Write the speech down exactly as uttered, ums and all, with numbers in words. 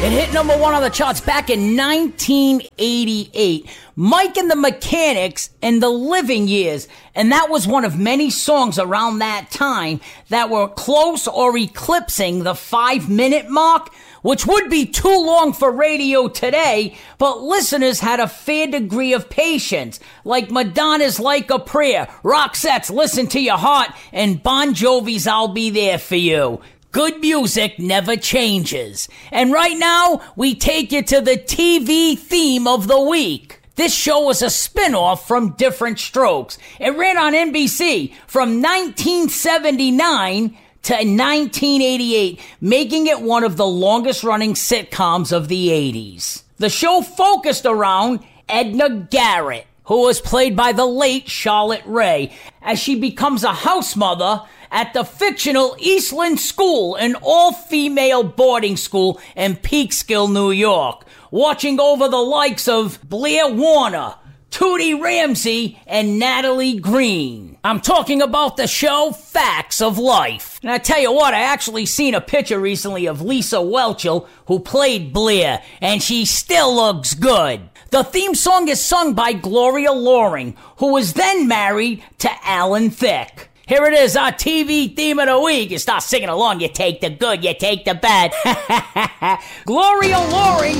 It hit number one on the charts back in nineteen eighty-eight. Mike and the Mechanics and the Living Years. And that was one of many songs around that time that were close or eclipsing the five-minute mark, which would be too long for radio today, but listeners had a fair degree of patience, like Madonna's Like a Prayer, Roxette's Listen to Your Heart, and Bon Jovi's I'll Be There For You. Good music never changes. And right now, we take you to the T V theme of the week. This show was a spin-off from Different Strokes. It ran on N B C from nineteen seventy-nine to nineteen eighty-eight, making it one of the longest-running sitcoms of the eighties. The show focused around Edna Garrett, who was played by the late Charlotte Rae, as she becomes a house mother at the fictional Eastland School, an all-female boarding school in Peekskill, New York, watching over the likes of Blair Warner, Tootie Ramsey, and Natalie Green. I'm talking about the show Facts of Life. And I tell you what, I actually seen a picture recently of Lisa Whelchel, who played Blair, and she still looks good. The theme song is sung by Gloria Loring, who was then married to Alan Thicke. Here it is, our T V theme of the week. You start singing along, you take the good, you take the bad. Gloria Loring